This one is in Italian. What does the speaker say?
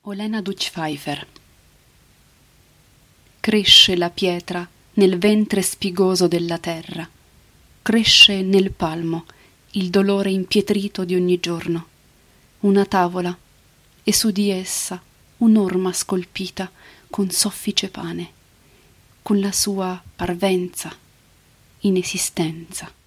Olena Dutch-Pfeiffer. Cresce la pietra nel ventre spigoso della terra, cresce nel palmo il dolore impietrito di ogni giorno, una tavola e su di essa un'orma scolpita con soffice pane, con la sua parvenza, inesistenza.